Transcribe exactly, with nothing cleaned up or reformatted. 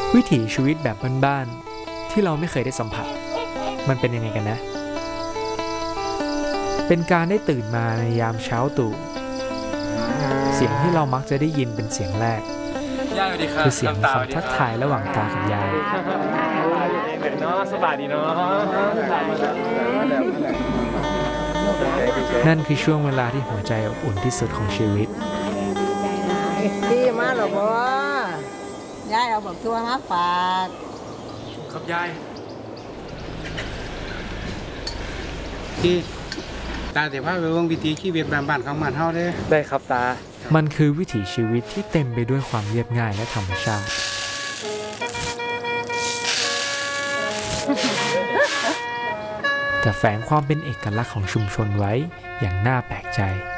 วิถีชีวิตแบบบ้านๆที่เราไม่เคยได้สัมผัสมันเป็นยังไงกันนะ เป็นการได้ตื่นมาในยามเช้าตรู่เสียงที่เรามักจะได้ยินเป็นเสียงแรกคือเสียงคำทักทายระหว่างตากับยายนั่นคือช่วงเวลาที่หัวใจอบอุ่นที่สุดของชีวิตดีมากหรอพ่อยายเอาบักทั่วมาฝากครับยายที่ตาเดี๋ยวพาไปวงวิถีชีวิตบ้านๆของบ้านเฮาเด้ได้ครับตามันคือวิถีชีวิตที่เต็มไปด้วยความเรียบง่ายและธรรมชาติแต่แฝงความเป็นเอกลักษณ์ของชุมชนไว้อย่างน่าแปลกใจ